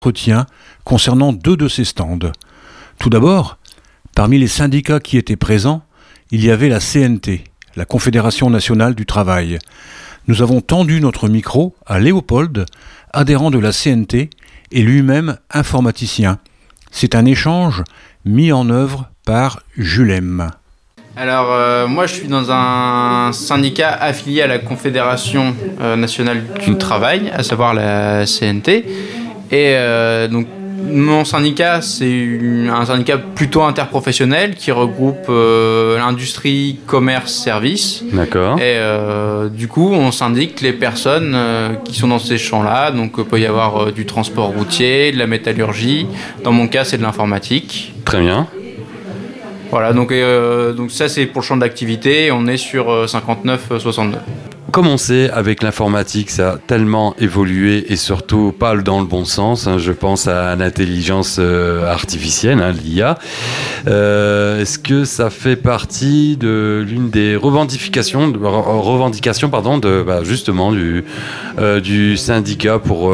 entretien concernant 2 de ces stands. Tout d'abord, parmi les syndicats qui étaient présents, il y avait la CNT, la Confédération nationale du travail. Nous avons tendu notre micro à Léopold, adhérent de la CNT et lui-même informaticien. C'est un échange mis en œuvre par Julem. Alors, moi, je suis dans un syndicat affilié à la Confédération nationale du travail, à savoir la CNT. Et donc, mon syndicat, c'est un syndicat plutôt interprofessionnel qui regroupe l'industrie, commerce, services. D'accord. Et du coup, on syndique les personnes qui sont dans ces champs-là. Donc, il peut y avoir du transport routier, de la métallurgie. Dans mon cas, c'est de l'informatique. Très bien. Voilà, donc ça c'est pour le champ d'activité, on est sur 59-62. Comme on sait, avec l'informatique, ça a tellement évolué et surtout pas dans le bon sens. Je pense à l'intelligence artificielle, l'IA. Est-ce que ça fait partie de l'une des revendications justement du syndicat pour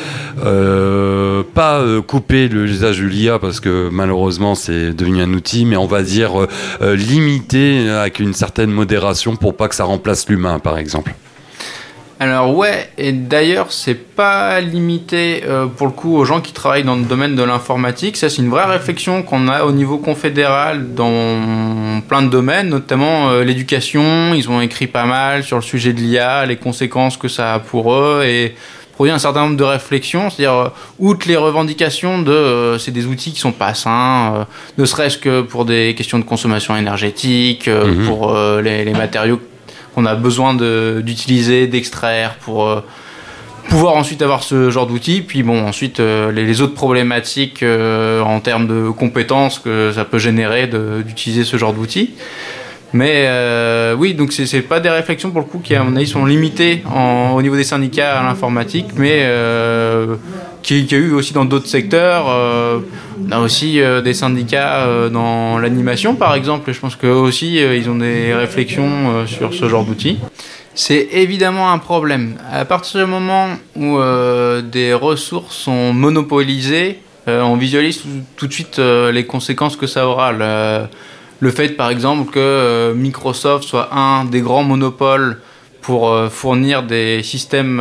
pas couper l'usage de l'IA parce que malheureusement c'est devenu un outil, mais on va dire limiter avec une certaine modération pour pas que ça remplace l'humain, par exemple. Alors ouais, et d'ailleurs c'est pas limité pour le coup aux gens qui travaillent dans le domaine de l'informatique. Ça c'est une vraie réflexion qu'on a au niveau confédéral dans plein de domaines, notamment l'éducation. Ils ont écrit pas mal sur le sujet de l'IA, les conséquences que ça a pour eux et produit un certain nombre de réflexions, c'est-à-dire outre les revendications de c'est des outils qui sont pas sains, ne serait-ce que pour des questions de consommation énergétique, pour les matériaux qu'on a besoin d'utiliser, d'extraire pour pouvoir ensuite avoir ce genre d'outils. Puis bon, ensuite, les autres problématiques en termes de compétences que ça peut générer d'utiliser ce genre d'outils. Mais oui, donc c'est pas des réflexions pour le coup qui, à mon avis, sont limitées au niveau des syndicats à l'informatique, mais qu'il y a eu aussi dans d'autres secteurs. On a aussi des syndicats dans l'animation, par exemple. Je pense qu'eux aussi, ils ont des réflexions sur ce genre d'outils. C'est évidemment un problème. À partir du moment où des ressources sont monopolisées, on visualise tout de suite les conséquences que ça aura. Le fait, par exemple, que Microsoft soit un des grands monopoles pour fournir des systèmes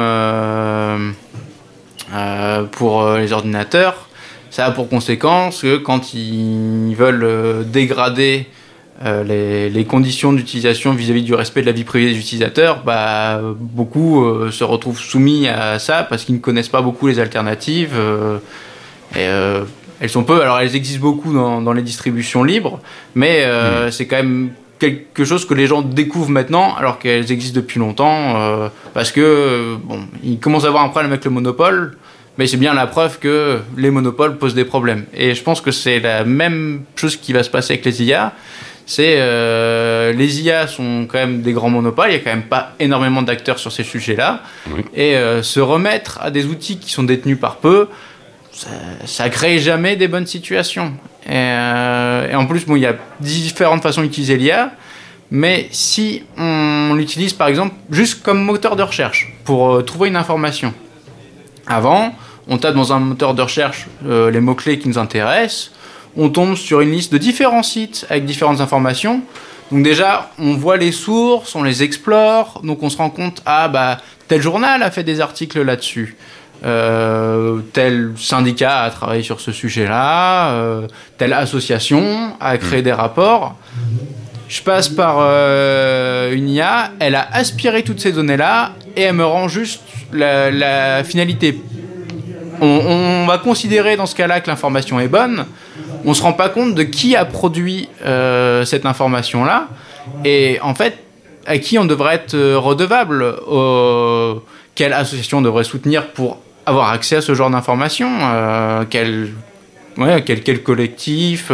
pour les ordinateurs, ça a pour conséquence que quand ils veulent dégrader les conditions d'utilisation vis-à-vis du respect de la vie privée des utilisateurs, beaucoup se retrouvent soumis à ça parce qu'ils ne connaissent pas beaucoup les alternatives. Elles sont peu, alors elles existent beaucoup dans les distributions libres, mais c'est quand même quelque chose que les gens découvrent maintenant alors qu'elles existent depuis longtemps parce que ils commencent à avoir un problème avec le monopole, mais c'est bien la preuve que les monopoles posent des problèmes. Et je pense que c'est la même chose qui va se passer avec les IA. Les IA sont quand même des grands monopoles, il n'y a quand même pas énormément d'acteurs sur ces sujets-là, et se remettre à des outils qui sont détenus par peu, ça crée jamais des bonnes situations. Et en plus, il y a différentes façons d'utiliser l'IA, mais si on l'utilise par exemple juste comme moteur de recherche pour trouver une information. Avant, on tape dans un moteur de recherche les mots-clés qui nous intéressent, on tombe sur une liste de différents sites avec différentes informations. Donc déjà, on voit les sources, on les explore, donc on se rend compte, tel journal a fait des articles là-dessus. Tel syndicat a travaillé sur ce sujet-là, telle association a créé des rapports. Je passe par une IA, elle a aspiré toutes ces données-là et elle me rend juste la finalité. On va considérer dans ce cas-là que l'information est bonne. On ne se rend pas compte de qui a produit cette information-là et en fait à qui on devrait être redevable, quelle association devrait soutenir pour avoir accès à ce genre d'informations, quel collectif,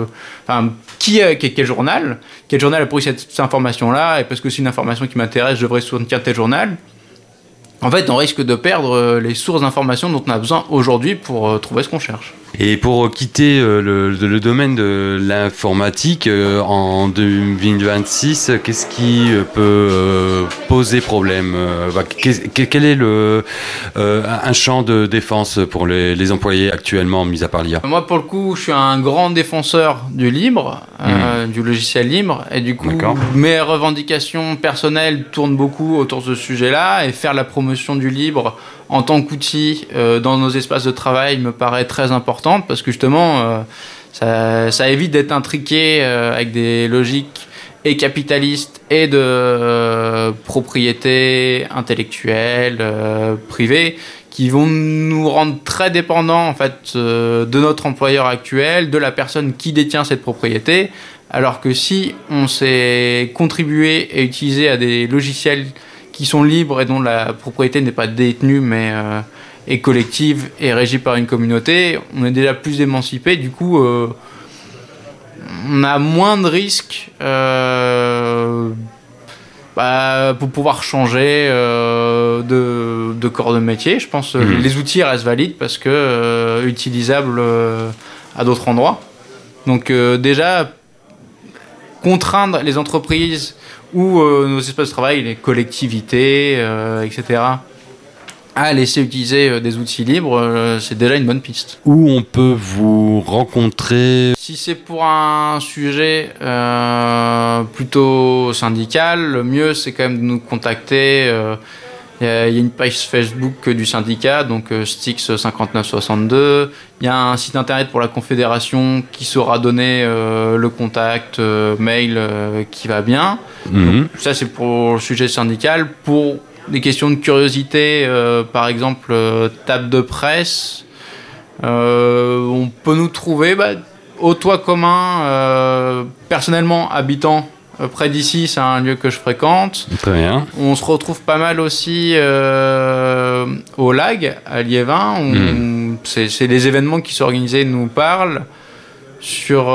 quel journal a produit cette information-là, et parce que c'est une information qui m'intéresse, je devrais soutenir tel journal. En fait, on risque de perdre les sources d'informations dont on a besoin aujourd'hui pour trouver ce qu'on cherche. Et pour quitter le domaine de l'informatique, en 2026, qu'est-ce qui peut poser problème? Quel est un champ de défense pour les employés actuellement, mis à part l'IA? Moi, pour le coup, je suis un grand défenseur du libre, du logiciel libre, et du coup, mes revendications personnelles tournent beaucoup autour de ce sujet-là, et faire la promotion du libre en tant qu'outil dans nos espaces de travail me paraît très importante, parce que justement, ça évite d'être intriqué avec des logiques et capitalistes et de propriété intellectuelle, privée, qui vont nous rendre très dépendants en fait, de notre employeur actuel, de la personne qui détient cette propriété, alors que si on s'est contribué et utilisé à des logiciels qui sont libres et dont la propriété n'est pas détenue mais est collective et régie par une communauté, on est déjà plus émancipé. Du coup, on a moins de risques pour pouvoir changer de corps de métier. Je pense que les outils restent valides parce que utilisables à d'autres endroits. Donc déjà, contraindre les entreprises ou nos espaces de travail, les collectivités, etc., à laisser utiliser des outils libres, c'est déjà une bonne piste. Où on peut vous rencontrer? Si c'est pour un sujet plutôt syndical, le mieux c'est quand même de nous contacter. Il y a une page Facebook du syndicat, donc Styx 5962. Il y a un site internet pour la Confédération qui saura donner le contact mail qui va bien. Donc, ça c'est pour le sujet syndical. Pour des questions de curiosité, par exemple table de presse, on peut nous trouver au Toit commun, personnellement habitant près d'ici, c'est un lieu que je fréquente. Très bien. On se retrouve pas mal aussi au LAG, à Liévin. C'est les événements qui sont organisés nous parlent. Sur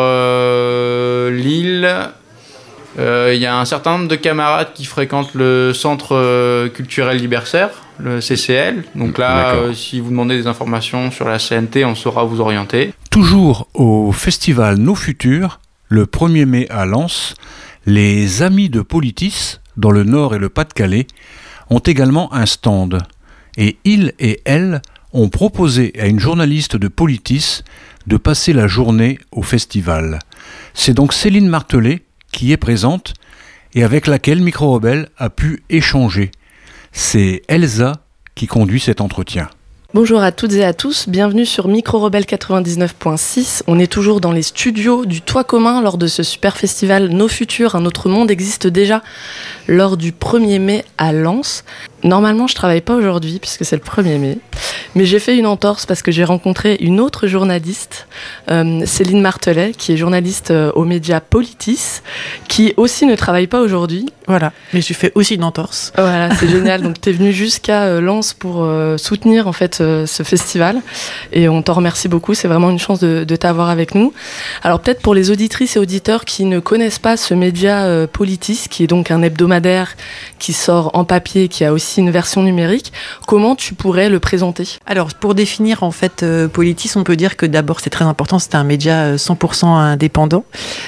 l'île, il y a un certain nombre de camarades qui fréquentent le Centre culturel Libersaire, le CCL. Donc là, si vous demandez des informations sur la CNT, on saura vous orienter. Toujours au festival Nos Futurs, le 1er mai à Lens, les Amis de Politis, dans le Nord et le Pas-de-Calais, ont également un stand. Et ils et elles ont proposé à une journaliste de Politis de passer la journée au festival. C'est donc Céline Martelet qui est présente et avec laquelle Micro Rebelle a pu échanger. C'est Elsa qui conduit cet entretien. Bonjour à toutes et à tous, bienvenue sur Micro Rebelle 99.6. On est toujours dans les studios du Toit commun lors de ce super festival Nos Futurs, un autre monde existe déjà, lors du 1er mai à Lens. Normalement, je travaille pas aujourd'hui puisque c'est le 1er mai, mais j'ai fait une entorse parce que j'ai rencontré une autre journaliste, Céline Martelet, qui est journaliste aux médias Politis, qui aussi ne travaille pas aujourd'hui. Voilà, mais je fais aussi une entorse. Voilà, c'est génial. Donc, tu es venue jusqu'à Lens pour soutenir en fait ce festival et on t'en remercie beaucoup. C'est vraiment une chance de t'avoir avec nous. Alors, peut-être pour les auditrices et auditeurs qui ne connaissent pas ce média Politis, qui est donc un hebdomadaire qui sort en papier, qui a aussi une version numérique, comment tu pourrais le présenter ? Alors, pour définir en fait Politis, on peut dire que d'abord c'est très important, c'est un média 100% indépendant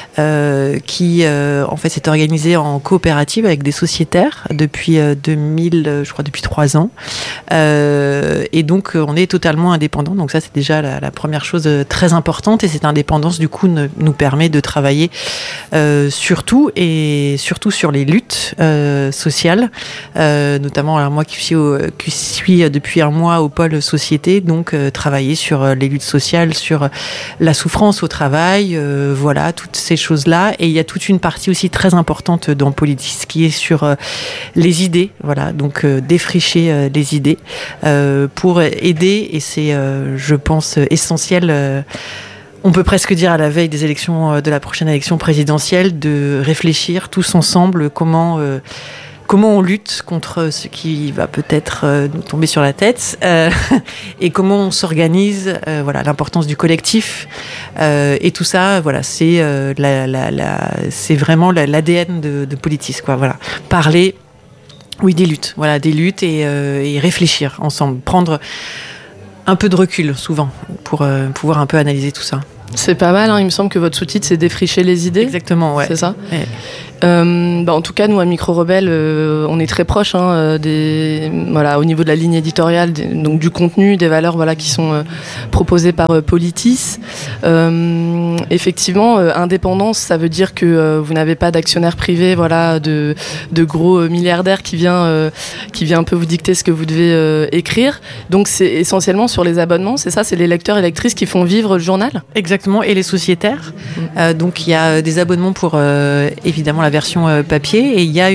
qui en fait s'est organisé en coopérative avec des sociétaires depuis 2000, je crois depuis 3 ans. Et donc on est totalement indépendant. Donc ça c'est déjà la première chose très importante et cette indépendance du coup nous permet de travailler surtout sur les luttes sociales, notamment alors moi qui suis depuis un mois au pôle société, donc travailler sur les luttes sociales, sur la souffrance au travail, voilà, toutes ces choses-là. Et il y a toute une partie aussi très importante dans Politis qui est sur les idées, voilà, donc défricher les idées pour aider, et c'est, je pense, essentiel. On peut presque dire à la veille des élections, de la prochaine élection présidentielle, de réfléchir tous ensemble comment on lutte contre ce qui va peut-être nous tomber sur la tête et comment on s'organise, voilà, l'importance du collectif et tout ça, voilà, c'est c'est vraiment l'ADN de Politis, quoi, voilà, parler, oui, des luttes et réfléchir ensemble, prendre un peu de recul souvent pour pouvoir un peu analyser tout ça. C'est pas mal, il me semble que votre sous-titre c'est défricher les idées. Exactement, ouais. C'est ça. Ouais. En tout cas, nous à Micro Rebelle, on est très proches au niveau de la ligne éditoriale, donc du contenu, des valeurs qui sont proposées par Politis. Effectivement, indépendance, ça veut dire que vous n'avez pas d'actionnaire privé, de gros milliardaires qui vient un peu vous dicter ce que vous devez écrire. Donc c'est essentiellement sur les abonnements, c'est ça, c'est les lecteurs et lectrices qui font vivre le journal. Exactement, et les sociétaires. Donc il y a des abonnements pour évidemment la version papier, et il y a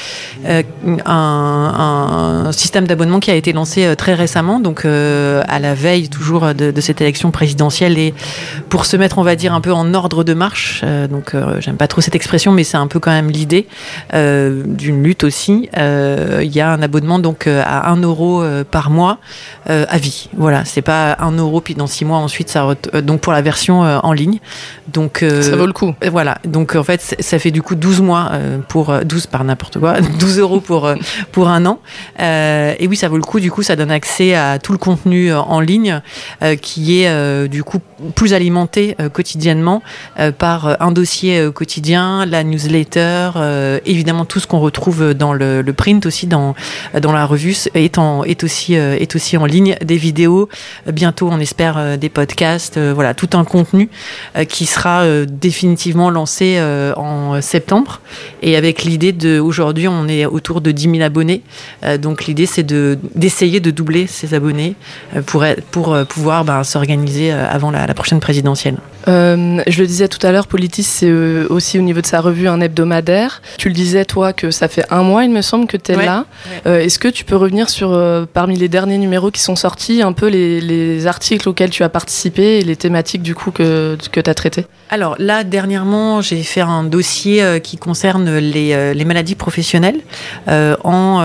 un système d'abonnement qui a été lancé très récemment, donc à la veille toujours de cette élection présidentielle, et pour se mettre, on va dire, un peu en ordre de marche, j'aime pas trop cette expression, mais c'est un peu quand même l'idée d'une lutte aussi. Il y a un abonnement donc à 1 euro par mois à vie. Voilà, c'est pas 1 euro puis dans 6 mois ensuite donc pour la version en ligne. Donc ça vaut le coup. Voilà, donc en fait ça fait du coup 12 mois pour 12 par n'importe quoi, 12 euros pour 1 an. Et oui, ça vaut le coup. Du coup, ça donne accès à tout le contenu en ligne qui est du coup plus alimenté quotidiennement par un dossier quotidien, la newsletter, évidemment tout ce qu'on retrouve dans le print aussi, dans la revue est aussi en ligne, des vidéos, bientôt on espère des podcasts, voilà, tout un contenu qui sera définitivement lancé en septembre, et avec l'idée aujourd'hui on est autour de 10 000 abonnés, donc l'idée c'est d'essayer de doubler ces abonnés pour pouvoir s'organiser avant la prochaine présidentielle. Je le disais tout à l'heure, Politis, c'est aussi au niveau de sa revue un hebdomadaire. Tu le disais, toi, que ça fait 1 mois, il me semble, que tu es là. Ouais. Est-ce que tu peux revenir sur, parmi les derniers numéros qui sont sortis, un peu les articles auxquels tu as participé et les thématiques, du coup, que tu as traitées ? Alors là, dernièrement, j'ai fait un dossier qui concerne les maladies professionnelles, en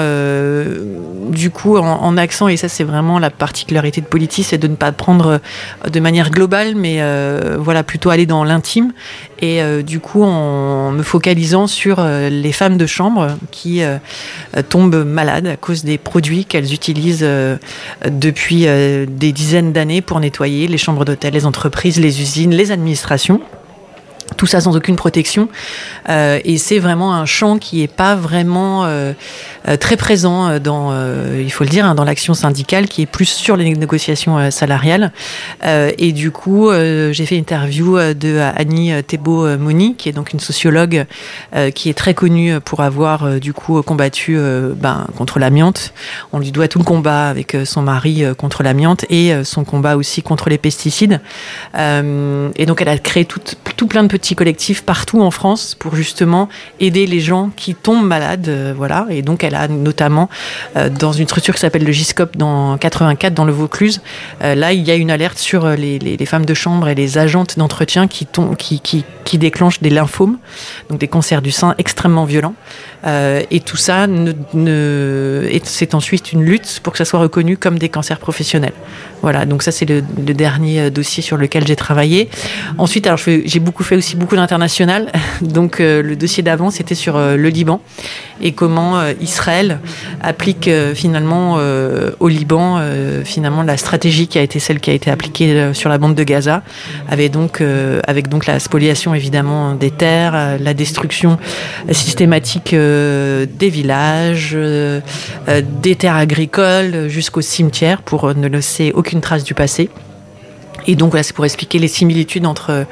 accent, et ça c'est vraiment la particularité de Politis, c'est de ne pas prendre de manière globale, mais plutôt aller dans l'intime, et du coup en me focalisant sur les femmes de chambre qui tombent malades à cause des produits qu'elles utilisent depuis des dizaines d'années pour nettoyer les chambres d'hôtel, les entreprises, les usines, les administrations. Tout ça sans aucune protection, et c'est vraiment un champ qui n'est pas vraiment très présent il faut le dire, dans l'action syndicale, qui est plus sur les négociations salariales. Et du coup, j'ai fait une interview de Annie Thébault-Moni, qui est donc une sociologue qui est très connue pour avoir du coup combattu contre l'amiante. On lui doit tout le combat avec son mari contre l'amiante, et son combat aussi contre les pesticides. Et donc elle a créé tout plein de petits collectifs partout en France pour justement aider les gens qui tombent malades, et donc elle a notamment dans une structure qui s'appelle le GISCOP dans 84 dans le Vaucluse, là il y a une alerte sur les femmes de chambre et les agentes d'entretien qui déclenchent des lymphomes, donc des cancers du sein extrêmement violents, et tout ça c'est ensuite une lutte pour que ça soit reconnu comme des cancers professionnels. Voilà, donc ça c'est le dernier dossier sur lequel j'ai travaillé. Ensuite, alors j'ai fait aussi beaucoup d'international. Donc le dossier d'avant, c'était sur le Liban et comment Israël applique finalement au Liban finalement la stratégie qui a été celle qui a été appliquée sur la bande de Gaza, avec donc la spoliation évidemment des terres, la destruction systématique des villages, des terres agricoles jusqu'aux cimetières pour ne laisser aucune trace du passé. Et donc voilà, c'est pour expliquer les similitudes entre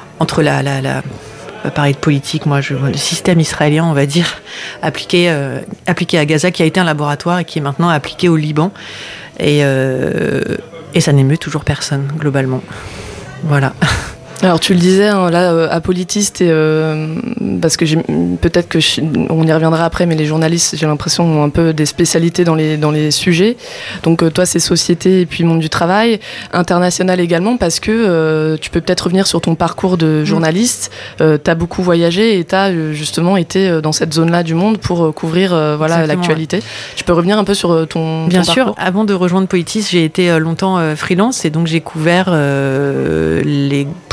parler de politique, le système israélien, on va dire, appliqué à Gaza, qui a été un laboratoire et qui est maintenant appliqué au Liban. Et ça n'émeut toujours personne, globalement. Voilà. Alors tu le disais, là, à Politis, parce que peut-être on y reviendra après, mais les journalistes, j'ai l'impression, ont un peu des spécialités dans les sujets. Donc toi, c'est société et puis monde du travail, international également, parce que tu peux peut-être revenir sur ton parcours de journaliste. T'as beaucoup voyagé et t'as justement été dans cette zone-là du monde pour couvrir l'actualité. Ouais. Tu peux revenir un peu sur ton Bien sûr, parcours. Avant de rejoindre Politis, j'ai été longtemps freelance, et donc j'ai couvert les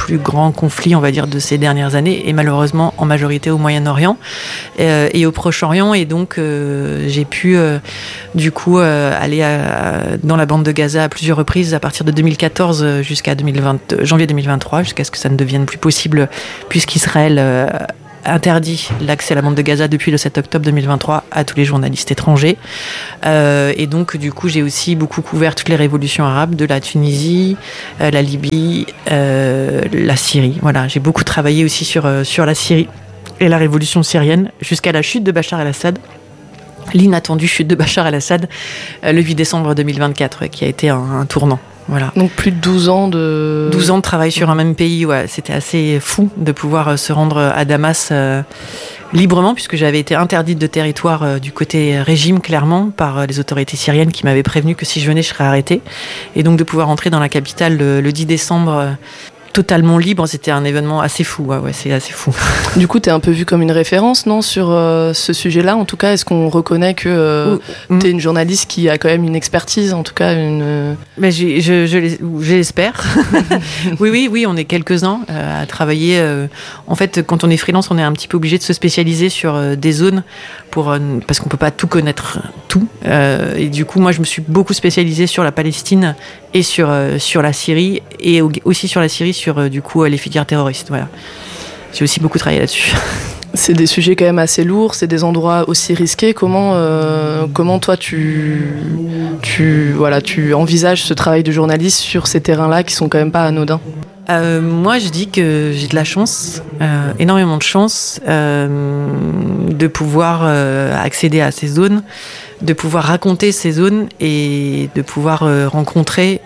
plus grands conflits, on va dire, de ces dernières années, et malheureusement en majorité au Moyen-Orient et au Proche-Orient. Et donc j'ai pu du coup aller dans la bande de Gaza à plusieurs reprises à partir de 2014 jusqu'à janvier 2023, jusqu'à ce que ça ne devienne plus possible, puisqu'Israël interdit l'accès à la bande de Gaza depuis le 7 octobre 2023 à tous les journalistes étrangers. Et donc, du coup, j'ai aussi beaucoup couvert toutes les révolutions arabes de la Tunisie, la Libye, la Syrie. Voilà, j'ai beaucoup travaillé aussi sur la Syrie et la révolution syrienne jusqu'à la chute de Bachar el-Assad. L'inattendue chute de Bachar el-Assad le 8 décembre 2024, qui a été un tournant. Voilà. Donc plus de 12 ans de... 12 ans de travail sur un même pays, ouais. C'était assez fou de pouvoir se rendre à Damas librement, puisque j'avais été interdite de territoire du côté régime, clairement, par les autorités syriennes qui m'avaient prévenu que si je venais, je serais arrêtée. Et donc de pouvoir entrer dans la capitale le 10 décembre... totalement libre, c'était un événement assez fou. Ouais, c'est assez fou. Du coup, t'es un peu vue comme une référence, non, sur ce sujet-là. En tout cas, est-ce qu'on reconnaît que t'es une journaliste qui a quand même une expertise, en tout cas une... Mais je l'espère. oui, on est quelques-uns à travailler. En fait, quand on est freelance, on est un petit peu obligé de se spécialiser sur des zones parce qu'on peut pas tout connaître tout. Et du coup, moi, je me suis beaucoup spécialisée sur la Palestine et sur la Syrie, et aussi sur la Syrie, sur du coup les filières terroristes. Voilà. J'ai aussi beaucoup travaillé là-dessus. C'est des sujets quand même assez lourds, c'est des endroits aussi risqués. Comment toi tu envisages ce travail de journaliste sur ces terrains-là qui sont quand même pas anodins? Moi, je dis que j'ai de la chance, énormément de chance, de pouvoir accéder à ces zones, de pouvoir raconter ces zones et de pouvoir rencontrer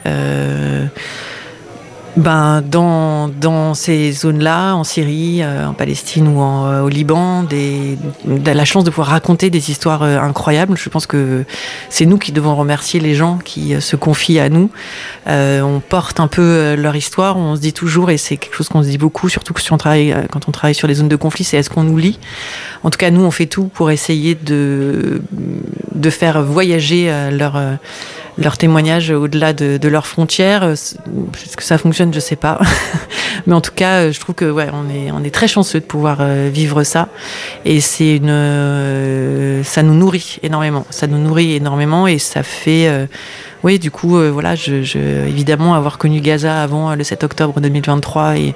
dans ces zones-là, en Syrie, en Palestine ou au Liban, la chance de pouvoir raconter des histoires incroyables. Je pense que c'est nous qui devons remercier les gens qui se confient à nous. On porte un peu leur histoire, on se dit toujours, et c'est quelque chose qu'on se dit beaucoup, surtout quand on travaille sur les zones de conflit, c'est est-ce qu'on nous lit ? En tout cas, nous, on fait tout pour essayer de faire voyager leur témoignage au-delà de leurs frontières. Est-ce que ça fonctionne ? Je sais pas. Mais en tout cas, je trouve que on est très chanceux de pouvoir vivre ça. Et ça nous nourrit énormément. Ça nous nourrit énormément et ça fait... du coup, évidemment, avoir connu Gaza avant le 7 octobre 2023 et...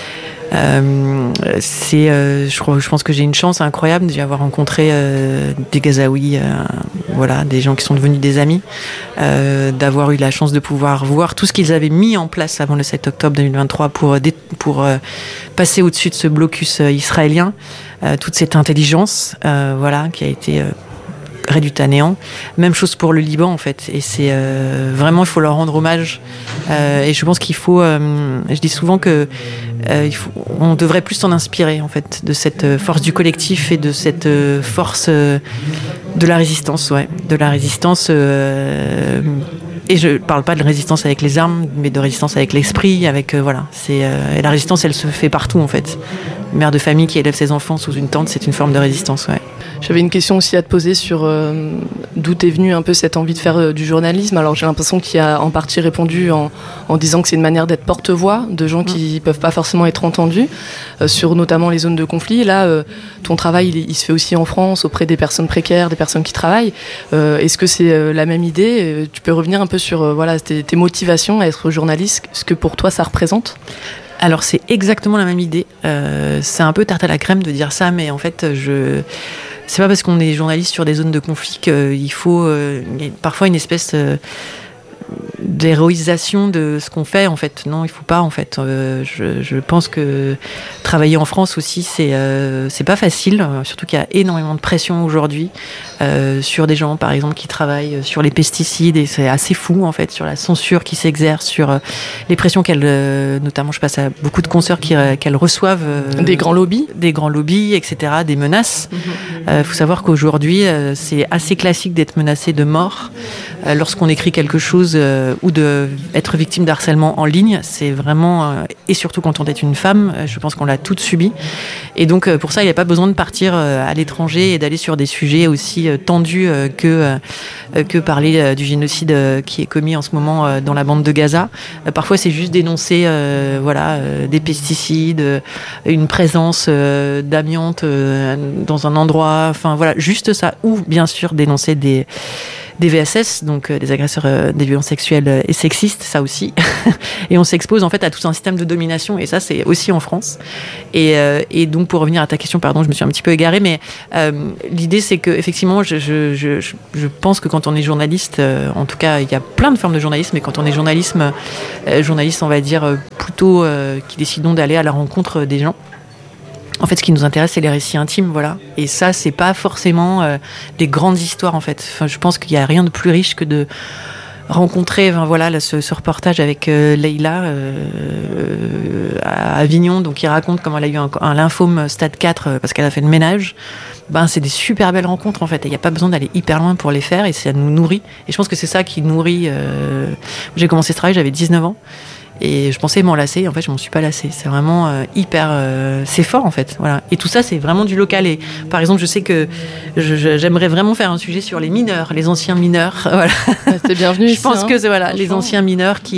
je pense que j'ai une chance incroyable d'y avoir rencontré des Gazaouis, des gens qui sont devenus des amis, d'avoir eu la chance de pouvoir voir tout ce qu'ils avaient mis en place avant le 7 octobre 2023 pour passer au-dessus de ce blocus israélien, toute cette intelligence qui a été réduite à néant. Même chose pour le Liban, en fait. Et c'est vraiment, il faut leur rendre hommage. Et je pense qu'il faut... je dis souvent que on devrait plus s'en inspirer, en fait, de cette force du collectif et de cette force de la résistance, de la résistance... et je parle pas de résistance avec les armes, mais de résistance avec l'esprit, avec... et la résistance, elle se fait partout, en fait. Une mère de famille qui élève ses enfants sous une tente, c'est une forme de résistance, J'avais une question aussi à te poser sur d'où t'es venue un peu cette envie de faire du journalisme. Alors j'ai l'impression qu'il a en partie répondu en disant que c'est une manière d'être porte-voix de gens qui peuvent pas forcément être entendus sur notamment les zones de conflit. Là, ton travail il se fait aussi en France auprès des personnes précaires, des personnes qui travaillent. Est-ce que c'est la même idée ? Tu peux revenir un peu sur tes motivations à être journaliste, ce que pour toi ça représente ? Alors c'est exactement la même idée. C'est un peu tarte à la crème de dire ça, mais en fait c'est pas parce qu'on est journaliste sur des zones de conflit qu'il faut y a parfois une espèce d'héroïsation de ce qu'on fait, en fait. Non, il faut pas, en fait. Je pense que travailler en France aussi, c'est pas facile, surtout qu'il y a énormément de pression aujourd'hui sur des gens, par exemple, qui travaillent sur les pesticides, et c'est assez fou, en fait, sur la censure qui s'exerce, sur les pressions notamment, je passe à beaucoup de consoeurs qu'elles reçoivent. Des grands lobbies, etc., des menaces. Faut savoir qu'aujourd'hui, c'est assez classique d'être menacé de mort lorsqu'on écrit quelque chose ou d'être victime d'harcèlement en ligne, c'est vraiment, et surtout quand on est une femme, je pense qu'on l'a toutes subi. Et donc pour ça, il n'y a pas besoin de partir à l'étranger et d'aller sur des sujets aussi tendus que parler du génocide qui est commis en ce moment dans la bande de Gaza. Parfois, c'est juste dénoncer des pesticides, une présence d'amiante dans un endroit, enfin voilà, juste ça. Ou bien sûr dénoncer des VSS, donc des agresseurs des violences sexuelles et sexistes, ça aussi. Et on s'expose en fait à tout un système de domination, et ça c'est aussi en France. Et donc pour revenir à ta question, pardon, je me suis un petit peu égarée, mais l'idée c'est que effectivement, je pense que quand on est journaliste, en tout cas il y a plein de formes de journalisme, mais quand on est journaliste on va dire plutôt qui décidons d'aller à la rencontre des gens. En fait, ce qui nous intéresse, c'est les récits intimes, voilà. Et ça, c'est pas forcément des grandes histoires, en fait. Enfin, je pense qu'il y a rien de plus riche que de rencontrer, ce reportage avec Leïla à Avignon, donc qui raconte comment elle a eu un lymphome stade 4 parce qu'elle a fait le ménage. C'est des super belles rencontres, en fait. Il n'y a pas besoin d'aller hyper loin pour les faire, et ça nous nourrit. Et je pense que c'est ça qui nourrit. J'ai commencé ce travail, j'avais 19 ans. Et je pensais m'en lasser, en fait je m'en suis pas lassée. C'est vraiment c'est fort en fait, voilà. Et tout ça c'est vraiment du local. Et par exemple je sais que j'aimerais vraiment faire un sujet sur les mineurs, les anciens mineurs, voilà. C'est bienvenu. Je pense que c'est les anciens mineurs qui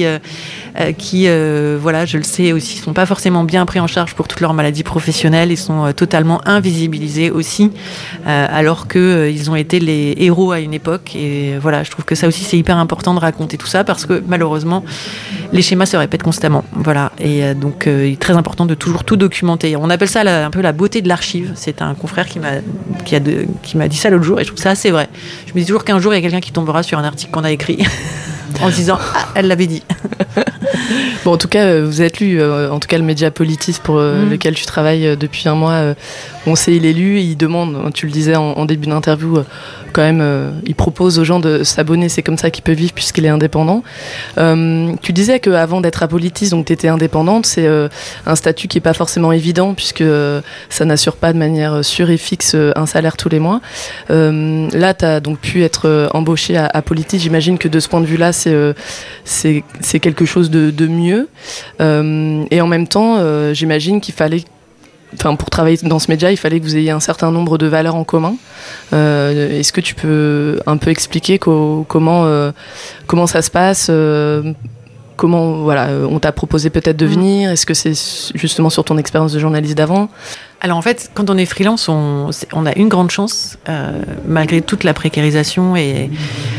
je le sais aussi, sont pas forcément bien pris en charge pour toutes leurs maladies professionnelles et sont totalement invisibilisés aussi, alors que ils ont été les héros à une époque. Et voilà, je trouve que ça aussi c'est hyper important de raconter tout ça, parce que malheureusement les schémas se répètent constamment, voilà. Et donc il est très important de toujours tout documenter. On appelle ça un peu la beauté de l'archive. C'est un confrère qui m'a dit ça l'autre jour, et je trouve ça assez vrai. Je me dis toujours qu'un jour il y a quelqu'un qui tombera sur un article qu'on a écrit en se disant elle l'avait dit. Bon, en tout cas, vous êtes lu, en tout cas le média Politis pour lequel tu travailles depuis un mois, on sait, il est lu, il demande, tu le disais en début d'interview, quand même, il propose aux gens de s'abonner, c'est comme ça qu'il peut vivre puisqu'il est indépendant. Tu disais qu'avant d'être à Politis, donc tu étais indépendante, c'est un statut qui n'est pas forcément évident puisque ça n'assure pas de manière sûre et fixe un salaire tous les mois. Là, tu as donc pu être embauchée à Politis, j'imagine que de ce point de vue-là, c'est quelque chose de mieux. Et en même temps, j'imagine qu'il fallait, pour travailler dans ce média, il fallait que vous ayez un certain nombre de valeurs en commun. Est-ce que tu peux un peu expliquer comment ça se passe, comment on t'a proposé peut-être de venir? Est-ce que c'est justement sur ton expérience de journaliste d'avant? Alors en fait, quand on est freelance, on a une grande chance, malgré toute la précarisation et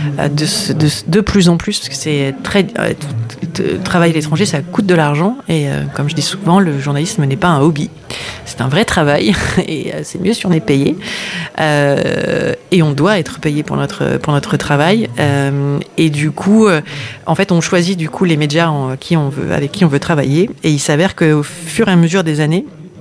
de plus en plus, parce que c'est travailler à l'étranger, ça coûte de l'argent, et comme je dis souvent, le journalisme n'est pas un hobby, c'est un vrai travail, et c'est mieux si on est payé, et on doit être payé pour notre travail, et du coup, en fait, on choisit du coup les médias avec qui on veut travailler, et il s'avère qu'au fur et à mesure des années,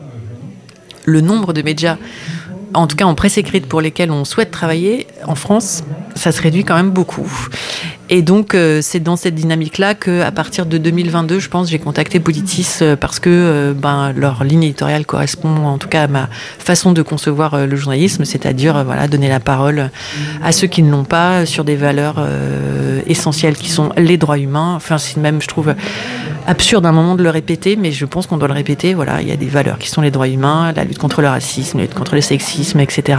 le nombre de médias, en tout cas en presse écrite, pour lesquels on souhaite travailler en France, ça se réduit quand même beaucoup. Et donc, c'est dans cette dynamique-là qu'à partir de 2022, je pense, j'ai contacté Politis parce que leur ligne éditoriale correspond en tout cas à ma façon de concevoir le journalisme, c'est-à-dire donner la parole à ceux qui ne l'ont pas sur des valeurs essentielles qui sont les droits humains. Enfin, c'est même, je trouve, absurde à un moment de le répéter, mais je pense qu'on doit le répéter. Voilà, il y a des valeurs qui sont les droits humains, la lutte contre le racisme, la lutte contre le sexisme, etc.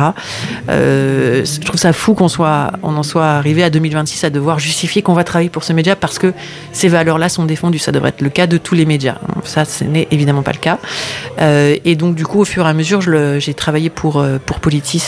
Je trouve ça fou qu'on en soit arrivé à 2026 à devoir justifier qu'on va travailler pour ce média parce que ces valeurs-là sont défendues. Ça devrait être le cas de tous les médias. Ça, ce n'est évidemment pas le cas. Et donc, du coup, au fur et à mesure, j'ai travaillé pour Politis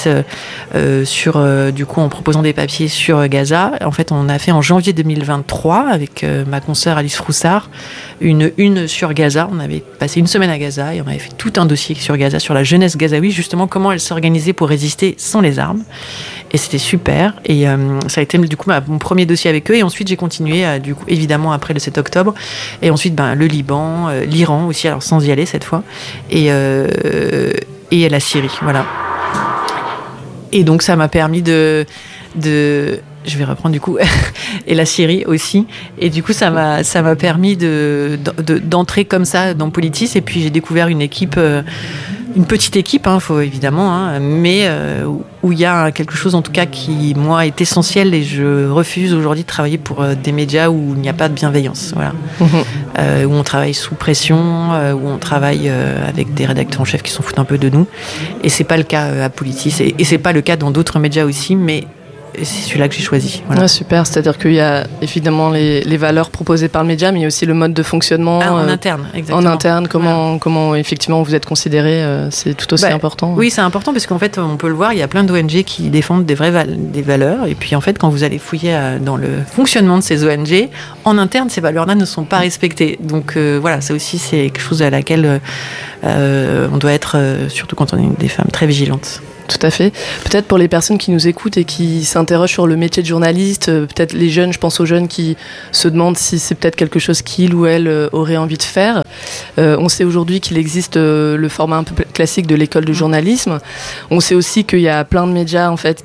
en proposant des papiers sur Gaza. En fait, on a fait en janvier 2023 avec ma consoeur Alice Froussard une sur Gaza. On avait passé une semaine à Gaza et on avait fait tout un dossier sur Gaza, sur la jeunesse gazaoui, justement comment elle s'organisait pour résister sans les armes. Et c'était super. Et ça a été du coup mon premier dossier avec eux. Et ensuite, j'ai continué, du coup, évidemment, après le 7 octobre. Et ensuite, le Liban, l'Iran aussi, alors sans y aller cette fois. Et la Syrie, voilà. Et donc, ça m'a permis de je vais reprendre du coup, et la Syrie aussi. Et du coup, ça m'a permis d'entrer comme ça dans Politis. Et puis, j'ai découvert une équipe, une petite équipe, faut évidemment, mais où il y a quelque chose en tout cas qui, moi, est essentiel, et je refuse aujourd'hui de travailler pour des médias où il n'y a pas de bienveillance, voilà. Où on travaille sous pression, où on travaille avec des rédacteurs en chef qui s'en foutent un peu de nous, et c'est pas le cas à Politis, et c'est pas le cas dans d'autres médias aussi, mais c'est celui-là que j'ai choisi. Voilà. Ouais, super, c'est-à-dire qu'il y a évidemment les valeurs proposées par le média, mais il y a aussi le mode de fonctionnement. En interne, exactement. En interne, comment effectivement vous êtes considéré, c'est tout aussi important. Oui, c'est important parce qu'en fait, on peut le voir, il y a plein d'ONG qui défendent des valeurs, et puis en fait, quand vous allez fouiller dans le fonctionnement de ces ONG, en interne, ces valeurs-là ne sont pas respectées. Donc voilà, ça aussi, c'est quelque chose à laquelle on doit être, surtout quand on est des femmes, très vigilantes. Tout à fait. Peut-être pour les personnes qui nous écoutent et qui s'interrogent sur le métier de journaliste, peut-être les jeunes, je pense aux jeunes qui se demandent si c'est peut-être quelque chose qu'ils ou elles auraient envie de faire. On sait aujourd'hui qu'il existe le format un peu classique de l'école de journalisme. On sait aussi qu'il y a plein de médias en fait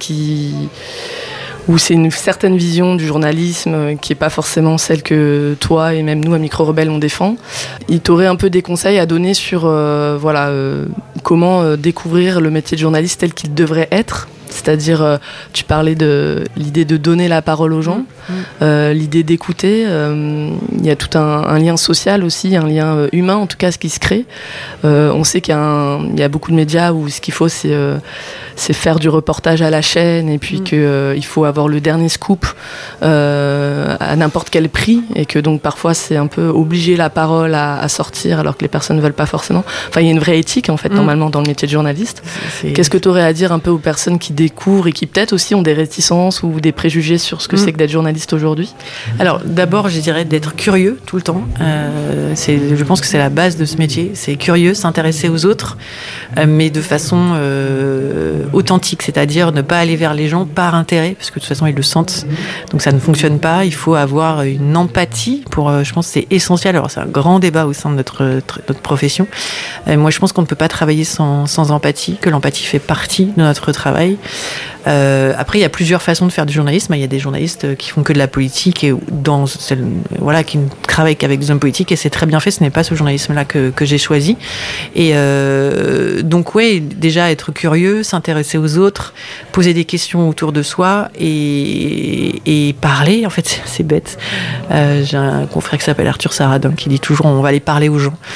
où c'est une certaine vision du journalisme qui n'est pas forcément celle que toi et même nous à Micro Rebelle on défend. Il t'aurait un peu des conseils à donner sur comment découvrir le métier de journaliste tel qu'il devrait être. C'est-à-dire, tu parlais de l'idée de donner la parole aux gens, l'idée d'écouter. Il y a tout un lien social aussi, un lien humain en tout cas, ce qui se crée. On sait qu'il y a beaucoup de médias où ce qu'il faut, c'est faire du reportage à la chaîne, et puis qu'il faut avoir le dernier scoop à n'importe quel prix, et que donc parfois c'est un peu obliger la parole à sortir alors que les personnes ne veulent pas forcément. Enfin, il y a une vraie éthique en fait normalement dans le métier de journaliste. Qu'est-ce que tu aurais à dire un peu aux personnes qui découvrent et qui peut-être aussi ont des réticences ou des préjugés sur ce que c'est que d'être journaliste aujourd'hui? Alors d'abord, je dirais d'être curieux tout le temps. Je pense que c'est la base de ce métier. C'est curieux, s'intéresser aux autres, mais de façon authentique, c'est-à-dire ne pas aller vers les gens par intérêt, parce que de toute façon ils le sentent, donc ça ne fonctionne pas. Il faut avoir une empathie je pense que c'est essentiel. Alors c'est un grand débat au sein de notre profession. Moi je pense qu'on ne peut pas travailler sans empathie, que l'empathie fait partie de notre travail. Après, il y a plusieurs façons de faire du journalisme. Il y a des journalistes qui font que de la politique et qui ne travaillent qu'avec des hommes politiques, et c'est très bien fait. Ce n'est pas ce journalisme-là que j'ai choisi. Et donc, ouais, déjà être curieux, s'intéresser aux autres, poser des questions autour de soi et parler. En fait, c'est bête. J'ai un confrère qui s'appelle Arthur Saradin qui dit toujours on va aller parler aux gens.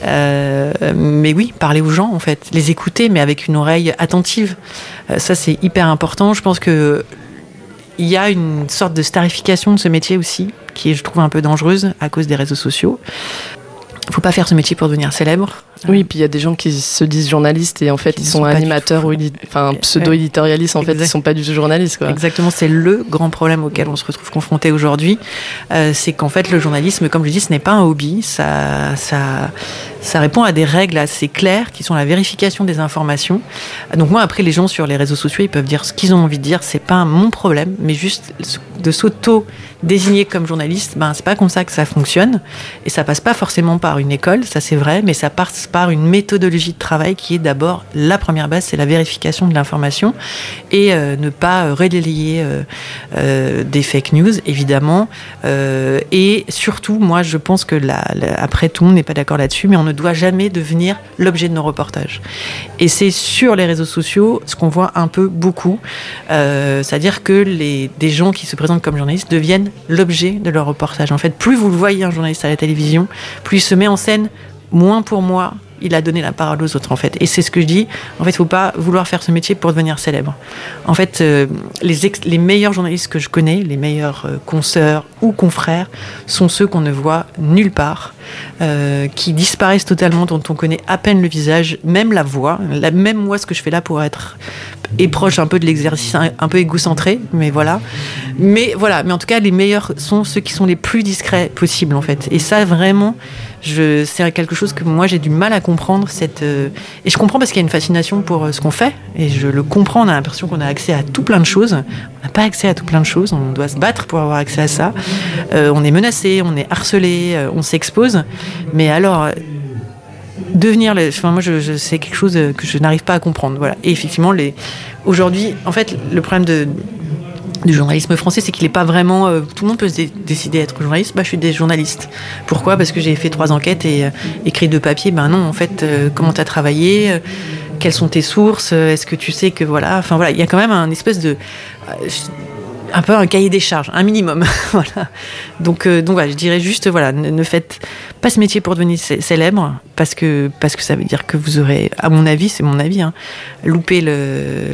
Mais oui, parler aux gens, en fait, les écouter, mais avec une oreille attentive. Ça, c'est hyper important. Je pense qu'il y a une sorte de starification de ce métier aussi, qui est, je trouve, un peu dangereuse à cause des réseaux sociaux. Il ne faut pas faire ce métier pour devenir célèbre. Oui, puis il y a des gens qui se disent journalistes et en fait ils sont animateurs ou pseudo-éditorialistes, en fait ils ne sont pas du tout journalistes, quoi. Exactement, c'est le grand problème auquel on se retrouve confronté aujourd'hui. C'est qu'en fait le journalisme, comme je dis, ce n'est pas un hobby, ça répond à des règles assez claires qui sont la vérification des informations. Donc moi, après, les gens sur les réseaux sociaux, ils peuvent dire ce qu'ils ont envie de dire, c'est pas mon problème, mais juste de s'auto-désigner comme journaliste, c'est pas comme ça que ça fonctionne, et ça passe pas forcément par une école, ça c'est vrai, mais ça passe par une méthodologie de travail qui est d'abord la première base, c'est la vérification de l'information, et ne pas relayer des fake news, évidemment, et surtout, moi je pense que après, tout le monde n'est pas d'accord là-dessus, mais on ne doit jamais devenir l'objet de nos reportages. Et c'est sur les réseaux sociaux ce qu'on voit un peu beaucoup, c'est-à-dire que des gens qui se présentent comme journalistes deviennent l'objet de leur reportage. En fait, plus vous le voyez un journaliste à la télévision, plus il se met en scène, moins pour moi, il a donné la parole aux autres, en fait. Et c'est ce que je dis, en fait, il ne faut pas vouloir faire ce métier pour devenir célèbre. En fait, les meilleurs journalistes que je connais, les meilleurs consoeurs ou confrères, sont ceux qu'on ne voit nulle part, qui disparaissent totalement, dont on connaît à peine le visage, même la voix. Même moi, ce que je fais là pour être proche un peu de l'exercice, un peu égocentré, mais voilà. Mais en tout cas, les meilleurs sont ceux qui sont les plus discrets possibles, en fait. Et ça, vraiment, c'est quelque chose que moi j'ai du mal à comprendre, et je comprends parce qu'il y a une fascination pour ce qu'on fait, et je le comprends. On a l'impression qu'on a accès à tout plein de choses. On n'a pas accès à tout plein de choses, on doit se battre pour avoir accès à ça. On est menacé, on est harcelé, on s'expose, mais alors moi c'est quelque chose que je n'arrive pas à comprendre, voilà. Et effectivement, aujourd'hui, en fait, le problème du journalisme français, c'est qu'il n'est pas vraiment... tout le monde peut décider d'être journaliste. Je suis des journalistes. Pourquoi ? Parce que j'ai fait 3 enquêtes et écrit 2 papiers. Non, en fait, comment tu as travaillé ? quelles sont tes sources, est-ce que tu sais que voilà, enfin voilà, il y a quand même un espèce de un peu un cahier des charges, un minimum. Voilà. Donc voilà, je dirais juste, voilà, ne faites pas ce métier pour devenir célèbre, parce que ça veut dire que vous aurez, à mon avis, c'est mon avis, loupé le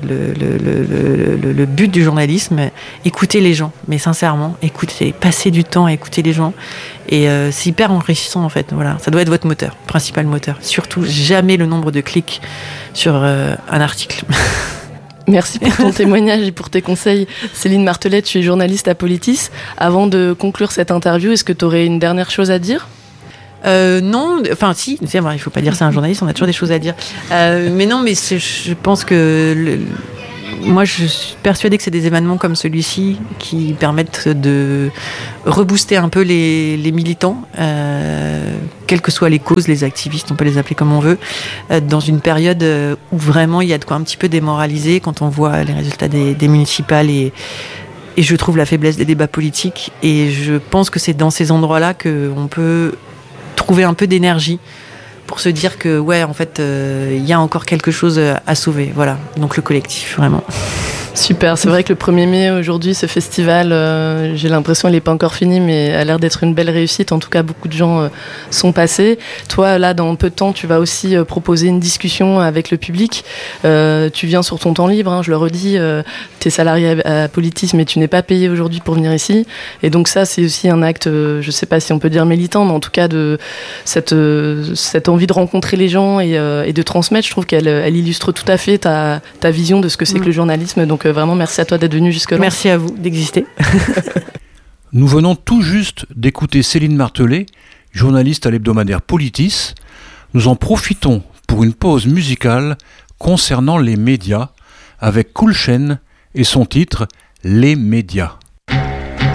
but du journalisme. Écoutez les gens, mais sincèrement, passez du temps à écouter les gens, et c'est hyper enrichissant en fait. Voilà, ça doit être votre moteur, principal moteur. Surtout, jamais le nombre de clics sur un article. Merci pour ton témoignage et pour tes conseils. Céline Martelet, tu es journaliste à Politis. Avant de conclure cette interview, est-ce que tu aurais une dernière chose à dire ? Non, enfin si, c'est vrai, il faut pas dire ça à un journaliste, on a toujours des choses à dire. Mais non, mais je pense que moi je suis persuadée que c'est des événements comme celui-ci qui permettent de rebooster un peu les militants, quelles que soient les causes, les activistes, on peut les appeler comme on veut, dans une période où vraiment il y a de quoi un petit peu démoraliser quand on voit les résultats des municipales et je trouve la faiblesse des débats politiques, et je pense que c'est dans ces endroits-là qu'on peut trouver un peu d'énergie pour se dire que ouais, en fait, il y a encore quelque chose à sauver. Voilà, donc le collectif, vraiment. Super, c'est vrai que le 1er mai, aujourd'hui, ce festival, j'ai l'impression qu'il n'est pas encore fini, mais a l'air d'être une belle réussite. En tout cas, beaucoup de gens sont passés. Toi, là, dans peu de temps, tu vas aussi proposer une discussion avec le public. Tu viens sur ton temps libre, je le redis, tu es salarié à Politis, mais tu n'es pas payé aujourd'hui pour venir ici. Et donc ça, c'est aussi un acte, je ne sais pas si on peut dire militant, mais en tout cas, de cette envie de rencontrer les gens et de transmettre. Je trouve qu'elle illustre tout à fait ta vision de ce que c'est que le journalisme. Donc vraiment, merci à toi d'être venu jusque-là. Merci à vous d'exister. Nous venons tout juste d'écouter Céline Martelet, journaliste à l'hebdomadaire Politis. Nous en profitons pour une pause musicale concernant les médias avec Cool Chain et son titre « Les médias ».